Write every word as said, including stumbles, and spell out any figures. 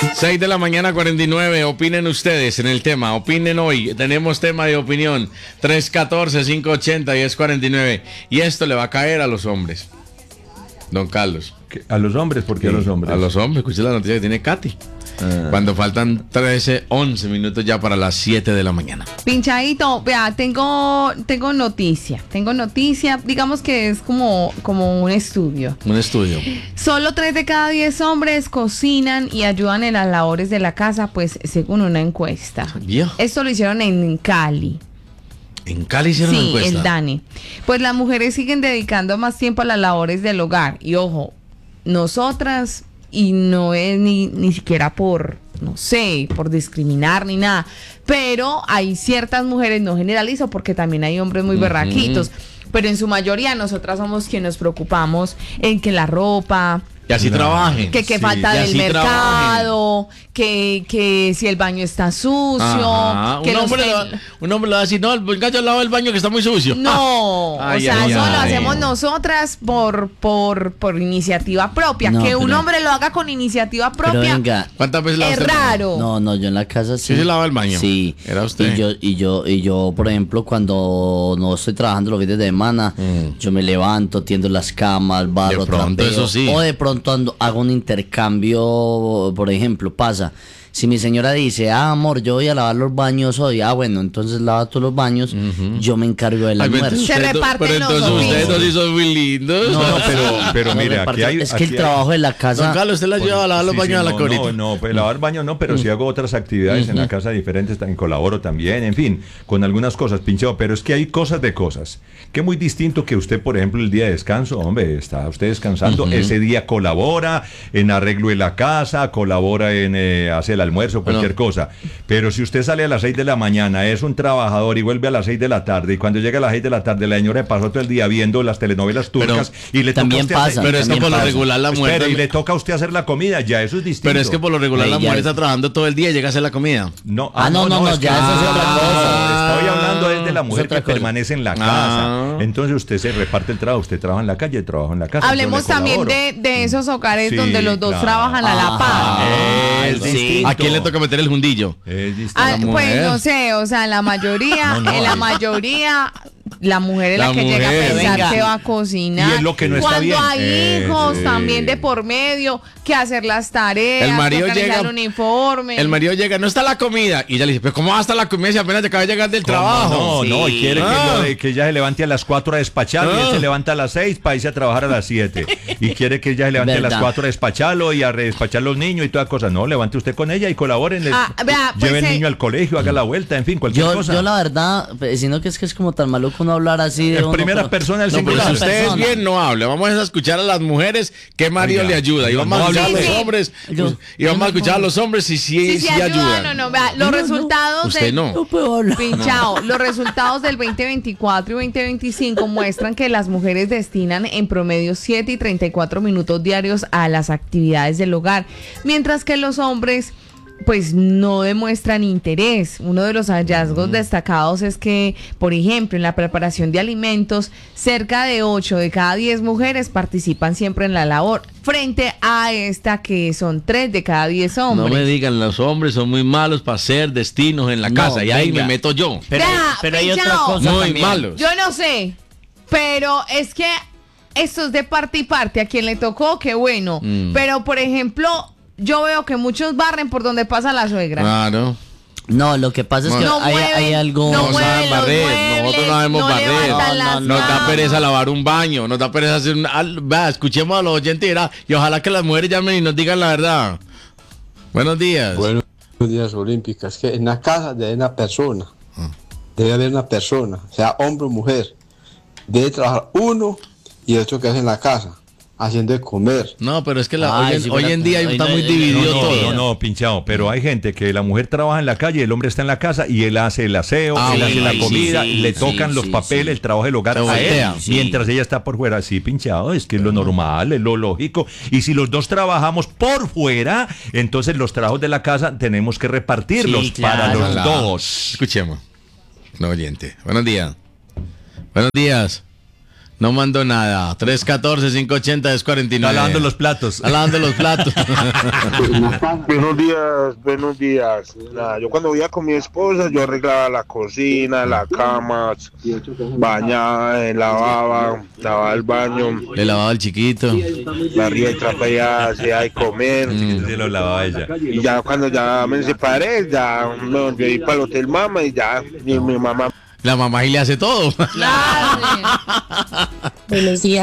seis de la mañana, cuarenta y nueve. Opinen ustedes en el tema. Opinen hoy. Tenemos tema de opinión. tres uno cuatro, cinco ocho cero, diez cuarenta y nueve. Y esto le va a caer a los hombres. Don Carlos. ¿A los hombres? ¿Por qué sí, a los hombres? A los hombres. Escuché la noticia que tiene Katy. Ah. Cuando faltan trece, once minutos ya para las siete de la mañana. Pinchadito, vea, tengo, tengo noticia. Tengo noticia, digamos que es como, como un estudio. Un estudio. Solo tres de cada diez hombres cocinan y ayudan en las labores de la casa, pues según una encuesta. ¿Vio? Esto lo hicieron en Cali. ¿En Cali hicieron sí, una encuesta? Sí, el Dani. Pues las mujeres siguen dedicando más tiempo a las labores del hogar. Y ojo, nosotras... Y no es ni, ni siquiera por, no sé, por discriminar ni nada. Pero hay ciertas mujeres, no generalizo, porque también hay hombres muy uh-huh. berraquitos. Pero en su mayoría nosotras somos quienes nos preocupamos en que la ropa... Y así no. trabajen. Que, que sí. falta del mercado, que, que si el baño está sucio. Que un, hombre ten... lo, un hombre le va a decir, no, venga yo al lado del baño que está muy sucio. No, ay, o sea, ay, eso ay, lo hacemos ay. nosotras por, por, por iniciativa propia. No, que pero, un hombre lo haga con iniciativa propia. Venga, ¿cuántas veces la es raro. No, no, yo en la casa sí. ¿Sí se lava el baño? Sí. Era usted. Y yo, y yo, y yo por ejemplo, cuando no estoy trabajando los fines de semana, mm. yo me levanto, tiendo las camas, barro, de pronto, trapeo, eso sí. O de pronto hago un intercambio, por ejemplo, pasa, si mi señora dice, ah, amor, yo voy a lavar los baños hoy, ah, bueno, entonces lava tú los baños, uh-huh. yo me encargo del almuerzo. Se reparten pero entonces los ustedes no sí son muy lindos. No, no, pero, pero no mire, aquí hay... Es que aquí el trabajo hay... de la casa... Don Carlos, usted la lleva a lavar los sí, baños sí, a la no, corita. No, no, pues lavar baños no, pero uh-huh. sí hago otras actividades uh-huh. en la casa diferentes, también colaboro también, en fin, con algunas cosas, pinchado, pero es que hay cosas de cosas. Que muy distinto que usted, por ejemplo, el día de descanso, hombre, está usted descansando, uh-huh. ese día colabora en arreglo de la casa, colabora en eh, hacer el almuerzo, cualquier bueno. cosa. Pero si usted sale a las seis de la mañana, es un trabajador y vuelve a las seis de la tarde, y cuando llega a las seis de la tarde, la señora pasó todo el día viendo las telenovelas turcas pero y le también toca a usted pasa, hacer, pero es que por lo regular la mujer espera, y le toca a usted hacer la comida, ya eso es distinto. Pero es que por lo regular sí, la mujer es. está trabajando todo el día y llega a hacer la comida. No, ah, no, no, no, no es ya que, eso es otra ah, cosa. Estoy hablando es de la mujer que cosa. permanece en la casa. Ah. Entonces usted se reparte el trabajo, usted trabaja en la calle, trabajo en la casa. Hablemos también de, de esos hogares sí, donde los dos claro. trabajan a la par. Ah, es sí. ¿A quién le toca meter el jundillo? Es distinto. Ah, pues no sé, o sea, en la mayoría, no, no, en la mayoría, la mujer es la, la que mujer, llega a pensar venga. que va a cocinar. Y es lo que no Cuando está hay bien. hijos eh, también de por medio, que hacer las tareas, el marido que llega, el uniforme. El marido llega, no está la comida. Y ella le dice, pero ¿cómo va a estar la comida si apenas acaba de llegar del trabajo? No, sí. no, y quiere ah. que, que ella se levante a las cuatro a despachar ah. y él se levanta a las seis para irse a trabajar a las siete. Y quiere que ella se levante ¿verdad? a las cuatro a despacharlo y a despachar los niños y toda cosa. No, levante usted con ella y colaboren. Ah, vea, pues lleve el eh, niño al colegio, haga la vuelta, en fin, cualquier yo, cosa. Yo la verdad, sino que es que es como tan maluco uno hablar así de en uno, primera pero, persona el no, singular. pero si usted es bien, no hable. Vamos a escuchar a las mujeres qué marido Oiga, le ayuda. Y vamos no, a escuchar sí, a los sí. hombres. Yo, y vamos a escuchar a los hombres si sí, sí, sí, sí ayudan. No, no, vea, los no, resultados usted del, no. no puedo hablar. Pinchao, los resultados del veinte veinticuatro y veinte veinticinco muestran que las mujeres destinan en promedio siete y treinta y cuatro minutos diarios a las actividades del hogar, mientras que los hombres pues no demuestran interés. Uno de los hallazgos mm. destacados es que, por ejemplo, en la preparación de alimentos, cerca de ocho de cada diez mujeres participan siempre en la labor, frente a esta que son tres de cada diez hombres. No me digan, los hombres son muy malos para hacer destinos en la no, casa, y venga. ahí me meto yo. Pero, ya, pero hay otra cosa muy también. malos. Yo no sé, pero es que esto es de parte y parte. A quien le tocó, qué bueno. Mm. Pero, por ejemplo, yo veo que muchos barren por donde pasa la suegra. Claro. No, no, lo que pasa es que no hay, mueven, hay algo... No, no saben barrer, muebles, nosotros no sabemos no barrer. No, nos da pereza lavar un baño, nos da pereza hacer un... Va, escuchemos a los oyentes y ojalá que las mujeres llamen y nos digan la verdad. Buenos días. Buenos días, Olímpicas. Que en la casa de una persona, ah. debe haber una persona, sea hombre o mujer, debe trabajar uno y el otro que hace en la casa, haciendo de comer. No, pero es que la, Ay, hoy, en, sí, hoy en día está no, muy no, dividido no, todo. No, no, no, pinchado, pero hay gente que la mujer trabaja en la calle, el hombre está en la casa y él hace el aseo, ah, él sí, hace la comida, sí, le sí, tocan sí, los sí, papeles, sí. el trabajo del hogar Se a él, sí. mientras ella está por fuera. Sí, pinchado, es que es lo normal, es lo lógico. Y si los dos trabajamos por fuera, entonces los trabajos de la casa tenemos que repartirlos sí, claro, para los claro. dos. Escuchemos. No oyente. Buenos días. Buenos días. No mandó nada. tres uno cuatro, cinco ocho cero, diez cuarenta y nueve. Está lavando los platos. Está lavando los platos. Buenos días, buenos días. Nada, yo cuando vivía con mi esposa, yo arreglaba la cocina, la cama, bañaba, lavaba, lavaba el baño, Le lavaba al chiquito. barría y trapeaba, hacía de comer. Se lo lavaba ella. Y ya cuando ya me separé, ya me volví a ir para el hotel mamá y ya y mi mamá. La mamá y le hace todo. Claro. Buenos días.